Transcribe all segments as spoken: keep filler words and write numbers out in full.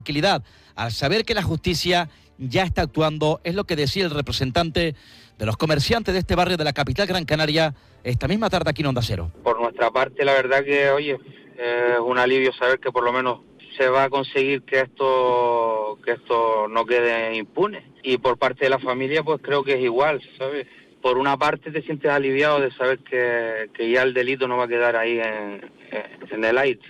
tranquilidad al saber que la justicia ya está actuando, es lo que decía el representante de los comerciantes de este barrio de la capital Gran Canaria esta misma tarde aquí en Onda Cero. Por nuestra parte, la verdad que, oye, es un alivio saber que por lo menos se va a conseguir que esto que esto no quede impune. Y por parte de la familia, pues creo que es igual, ¿sabes? Por una parte te sientes aliviado de saber que, que ya el delito no va a quedar ahí en, en el aire.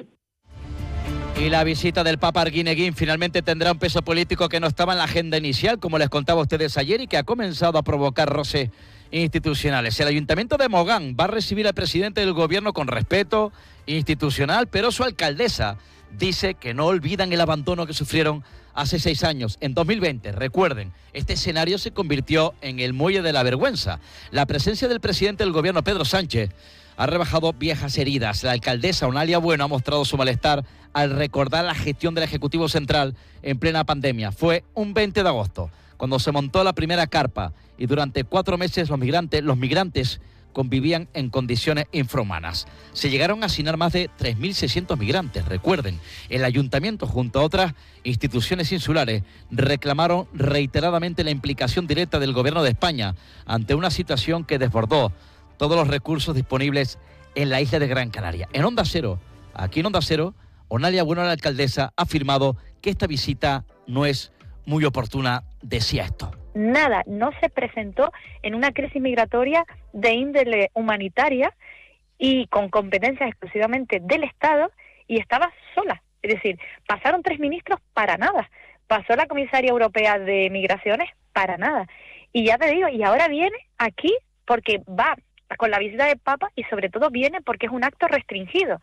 Y la visita del Papa Arguineguín finalmente tendrá un peso político que no estaba en la agenda inicial, como les contaba a ustedes ayer, y que ha comenzado a provocar roces institucionales. El Ayuntamiento de Mogán va a recibir al presidente del gobierno con respeto institucional, pero su alcaldesa dice que no olvidan el abandono que sufrieron hace seis años. En dos mil veinte, recuerden, este escenario se convirtió en el muelle de la vergüenza. La presencia del presidente del gobierno, Pedro Sánchez, ha rebajado viejas heridas. La alcaldesa Onalia Bueno ha mostrado su malestar al recordar la gestión del Ejecutivo Central en plena pandemia. Fue un veinte de agosto, cuando se montó la primera carpa y durante cuatro meses los migrantes, los migrantes convivían en condiciones infrahumanas. Se llegaron a hacinar más de tres mil seiscientos migrantes. Recuerden, el ayuntamiento junto a otras instituciones insulares reclamaron reiteradamente la implicación directa del gobierno de España ante una situación que desbordó todos los recursos disponibles en la isla de Gran Canaria. En Onda Cero, aquí en Onda Cero, Onalia Bueno, la alcaldesa, ha afirmado que esta visita no es muy oportuna, decía esto. Nada, no se presentó en una crisis migratoria de índole humanitaria y con competencias exclusivamente del Estado, y estaba sola. Es decir, pasaron tres ministros para nada. Pasó la comisaria europea de migraciones para nada. Y ya te digo, y ahora viene aquí porque va con la visita del Papa y sobre todo viene porque es un acto restringido.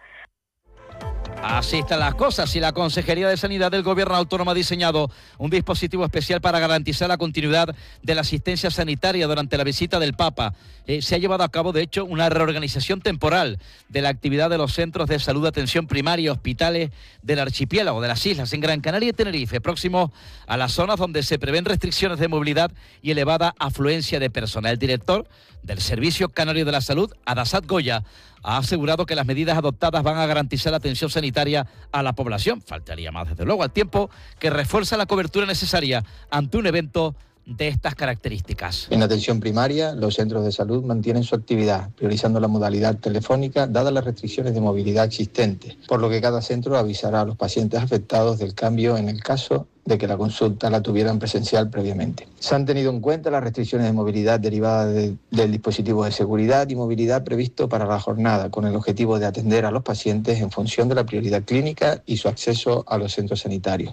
Así están las cosas y la Consejería de Sanidad del Gobierno Autónomo ha diseñado un dispositivo especial para garantizar la continuidad de la asistencia sanitaria durante la visita del Papa. Eh, se ha llevado a cabo, de hecho, una reorganización temporal de la actividad de los centros de salud de atención primaria y hospitales del archipiélago, de las islas, en Gran Canaria y Tenerife, próximo a las zonas donde se prevén restricciones de movilidad y elevada afluencia de personas. El director del Servicio Canario de la Salud, Adasat Goya, ha asegurado que las medidas adoptadas van a garantizar la atención sanitaria a la población. Faltaría más, desde luego, al tiempo que refuerza la cobertura necesaria ante un evento de estas características. En atención primaria, los centros de salud mantienen su actividad, priorizando la modalidad telefónica, dadas las restricciones de movilidad existentes, por lo que cada centro avisará a los pacientes afectados del cambio en el caso de que la consulta la tuvieran presencial previamente. Se han tenido en cuenta las restricciones de movilidad derivadas de, del dispositivo de seguridad y movilidad previsto para la jornada, con el objetivo de atender a los pacientes en función de la prioridad clínica y su acceso a los centros sanitarios.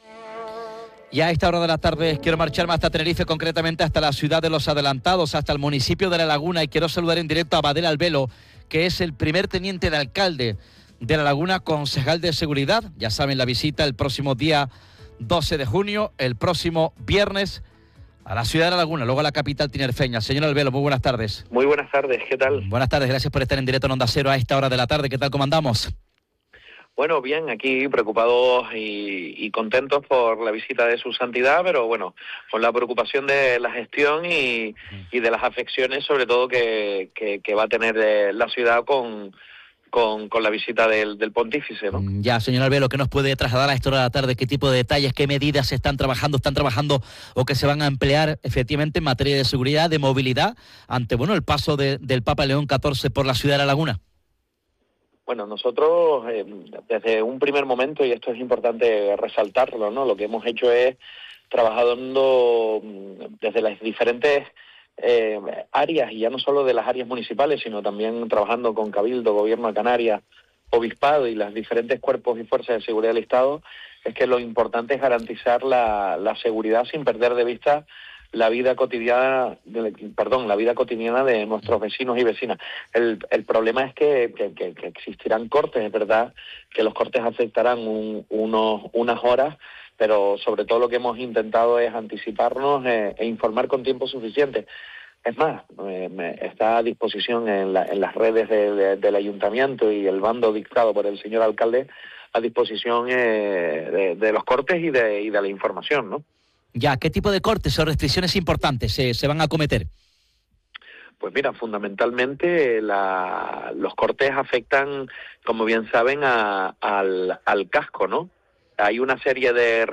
Y a esta hora de la tarde quiero marcharme hasta Tenerife, concretamente hasta la ciudad de Los Adelantados, hasta el municipio de La Laguna, y quiero saludar en directo a Abadel Albelo, que es el primer teniente de alcalde de La Laguna, concejal de seguridad. Ya saben, la visita el próximo día doce de junio, el próximo viernes, a la ciudad de La Laguna, luego a la capital tinerfeña. Señor Albelo, muy buenas tardes. Muy buenas tardes, ¿qué tal? Buenas tardes, gracias por estar en directo en Onda Cero a esta hora de la tarde. ¿Qué tal, cómo andamos? Bueno, bien, aquí preocupados y, y contentos por la visita de su santidad, pero bueno, con la preocupación de la gestión y, y de las afecciones, sobre todo, que, que, que va a tener la ciudad con, con, con la visita del, del pontífice, ¿no? Ya, señor Albelo, ¿qué nos puede trasladar a esta hora de la tarde? ¿Qué tipo de detalles, qué medidas se están trabajando, están trabajando o que se van a emplear efectivamente en materia de seguridad, de movilidad, ante bueno el paso de, del Papa León catorce por la ciudad de La Laguna? Bueno, nosotros eh, desde un primer momento, y esto es importante resaltarlo, ¿no? Lo que hemos hecho es trabajando desde las diferentes eh, áreas, y ya no solo de las áreas municipales, sino también trabajando con Cabildo, Gobierno de Canarias, Obispado y los diferentes cuerpos y fuerzas de seguridad del Estado, es que lo importante es garantizar la, la seguridad sin perder de vista la vida cotidiana, de, perdón, la vida cotidiana de nuestros vecinos y vecinas. El, el problema es que, que, que, que existirán cortes, es verdad que los cortes afectarán un, unos, unas horas, pero sobre todo lo que hemos intentado es anticiparnos eh, e informar con tiempo suficiente. Es más, eh, me, está a disposición en, la, en las redes de, de, del ayuntamiento y el bando dictado por el señor alcalde a disposición eh, de, de los cortes y de, y de la información, ¿no? Ya, ¿qué tipo de cortes o restricciones importantes se, se van a acometer? Pues mira, fundamentalmente la, los cortes afectan, como bien saben, a, al, al casco, ¿no? hay una serie de